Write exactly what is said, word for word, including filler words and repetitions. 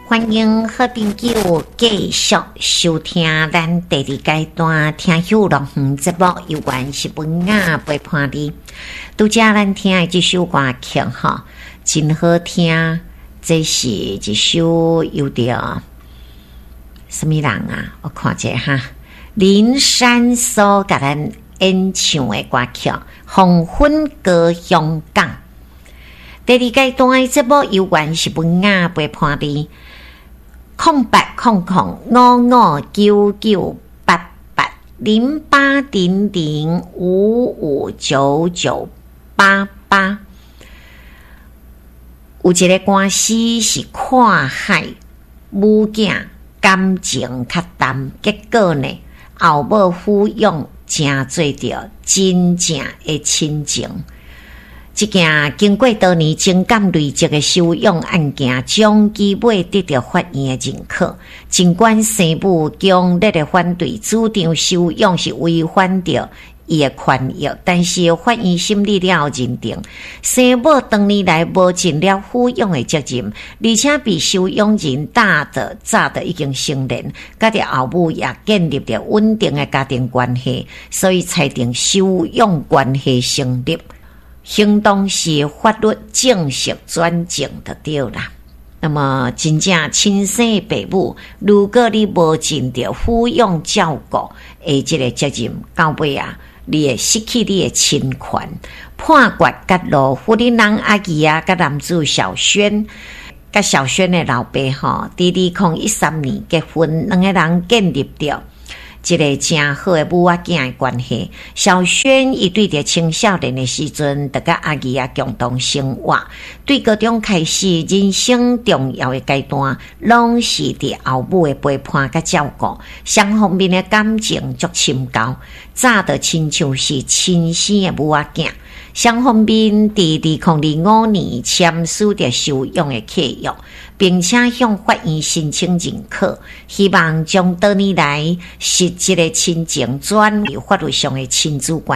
欢迎好朋友继续收听咱第二阶段听友乐园节目，有关是文雅陪伴你。拄则咱听的这首歌曲哈，真好听。这是一首有点什么人啊？我看一下哈，林珊所给咱演唱的歌曲《黄昏歌香港》。第二阶段的节目有关是文雅陪伴你。空八空空五五九九八八零八零零五五九九八八。有一个歌词是看海母囝感情较淡，结果呢后母抚养真做着真正的亲情。这件经过多年情感累积的收养案件，将基尾得到法院的认可。尽管生母强烈的反对，主张收养是违反着伊的权益，但是法院审理了认定，生母多年来无尽了抚养的责任，而且被收养人大的早的已经成年，甲着后母也建立了稳定的家庭关系，所以裁定收养关系成立。行动是法律正式转正的对啦。那么真正亲生的父母，如果你无尽到抚养照顾的这个责任，到尾啊，你会失去你的亲权。判决甲罗夫人人阿姨啊，甲男主小轩，甲小轩的老爸吼，伫二零一三年结婚，两个人建立了一个真好的母仔囝的关系。小轩伊对着青少年的时阵，就甲阿姨啊共同生活。对高中开始人生重要的阶段，拢是伫后母的陪伴甲照顾，双方面的感情足深厚，早就亲像是亲生的母仔囝。双方面伫二零二五年签署着收养的契约，并且向法院申请认可，希望将多年来实质的亲情转为法律上的亲子关系。